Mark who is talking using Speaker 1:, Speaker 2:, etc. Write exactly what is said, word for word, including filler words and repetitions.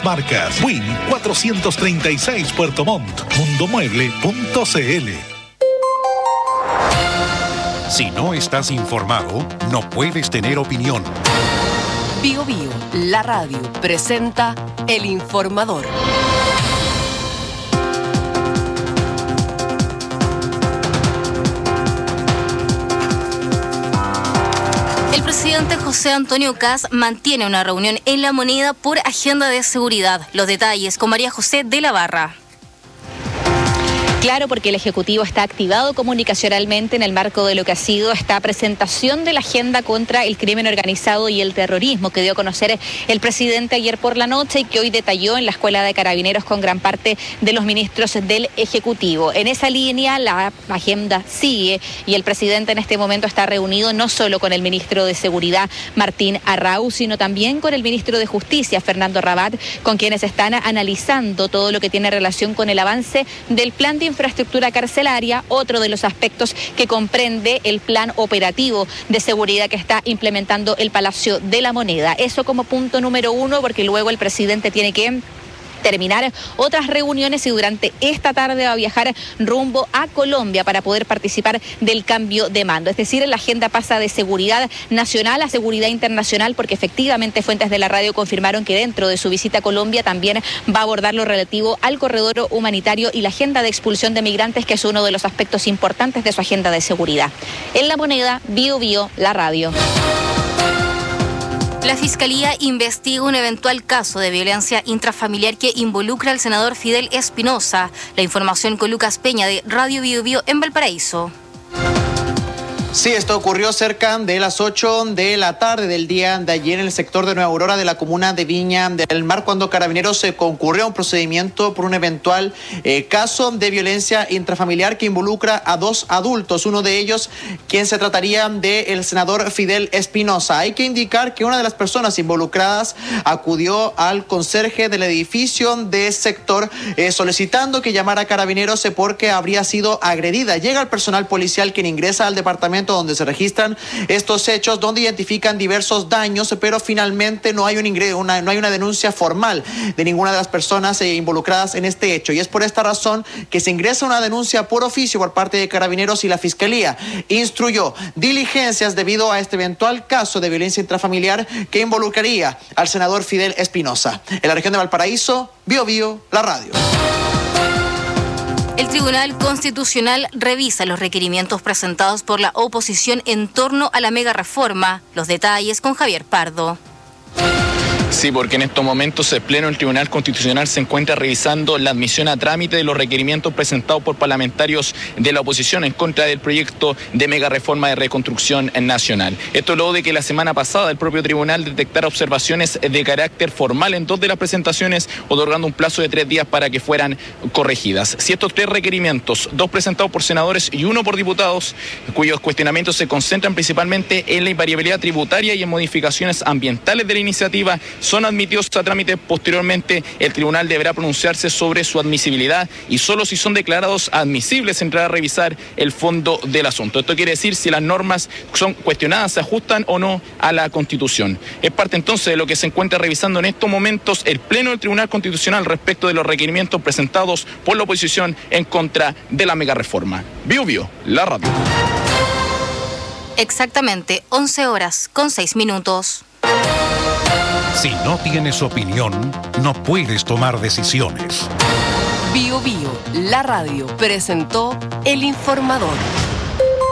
Speaker 1: las marcas. Win cuatrocientos treinta y seis Puerto Montt. Mundomueble punto cl.
Speaker 2: Si no estás informado, no puedes tener opinión.
Speaker 3: Bio Bio, la radio, presenta El Informador.
Speaker 4: El presidente José Antonio Kast mantiene una reunión en La Moneda por agenda de seguridad. Los detalles con María José de la Barra.
Speaker 5: Claro, porque el Ejecutivo está activado comunicacionalmente en el marco de lo que ha sido esta presentación de la agenda contra el crimen organizado y el terrorismo que dio a conocer el presidente ayer por la noche y que hoy detalló en la Escuela de Carabineros con gran parte de los ministros del Ejecutivo. En esa línea la agenda sigue y el presidente en este momento está reunido no solo con el ministro de Seguridad, Martín Arrau, sino también con el ministro de Justicia, Fernando Rabat, con quienes están analizando todo lo que tiene relación con el avance del plan de infraestructura carcelaria, otro de los aspectos que comprende el plan operativo de seguridad que está implementando el Palacio de la Moneda. Eso como punto número uno, porque luego el presidente tiene que terminar otras reuniones y durante esta tarde va a viajar rumbo a Colombia para poder participar del cambio de mando. Es decir, la agenda pasa de seguridad nacional a seguridad internacional, porque efectivamente fuentes de la radio confirmaron que dentro de su visita a Colombia también va a abordar lo relativo al corredor humanitario y la agenda de expulsión de migrantes, que es uno de los aspectos importantes de su agenda de seguridad. En La Moneda, Bio Bio, la radio.
Speaker 4: La Fiscalía investiga un eventual caso de violencia intrafamiliar que involucra al senador Fidel Espinosa. La información con Lucas Peña de Radio Bio Bio en Valparaíso.
Speaker 6: Sí, esto ocurrió cerca de las ocho de la tarde del día de ayer en el sector de Nueva Aurora de la comuna de Viña del Mar, cuando Carabineros se concurrió a un procedimiento por un eventual eh, caso de violencia intrafamiliar que involucra a dos adultos, uno de ellos quien se trataría del senador Fidel Espinosa. Hay que indicar que una de las personas involucradas acudió al conserje del edificio de ese sector eh, solicitando que llamara a Carabineros porque habría sido agredida. Llega el personal policial quien ingresa al departamento donde se registran estos hechos, donde identifican diversos daños, pero finalmente no hay un ingreso, una, no hay una denuncia formal de ninguna de las personas eh, involucradas en este hecho. Y es por esta razón que se ingresa una denuncia por oficio por parte de Carabineros y la Fiscalía instruyó diligencias debido a este eventual caso de violencia intrafamiliar que involucraría al senador Fidel Espinosa. En la región de Valparaíso, Bio Bio, la radio.
Speaker 4: El Tribunal Constitucional revisa los requerimientos presentados por la oposición en torno a la mega reforma. Los detalles con Javier Pardo.
Speaker 7: Sí, porque en estos momentos el Pleno del Tribunal Constitucional se encuentra revisando la admisión a trámite de los requerimientos presentados por parlamentarios de la oposición en contra del proyecto de mega reforma de reconstrucción nacional. Esto luego de que la semana pasada el propio tribunal detectara observaciones de carácter formal en dos de las presentaciones, otorgando un plazo de tres días para que fueran corregidas. Si estos tres requerimientos, dos presentados por senadores y uno por diputados, cuyos cuestionamientos se concentran principalmente en la invariabilidad tributaria y en modificaciones ambientales de la iniciativa, son admitidos a trámite, posteriormente el tribunal deberá pronunciarse sobre su admisibilidad y solo si son declarados admisibles entrará a revisar el fondo del asunto. Esto quiere decir si las normas son cuestionadas, se ajustan o no a la Constitución. Es parte entonces de lo que se encuentra revisando en estos momentos el Pleno del Tribunal Constitucional respecto de los requerimientos presentados por la oposición en contra de la mega reforma. Bio Bio, la radio.
Speaker 4: Exactamente, once horas con seis minutos.
Speaker 2: Si no tienes opinión, no puedes tomar decisiones.
Speaker 3: Bio Bio, la radio, presentó El Informador.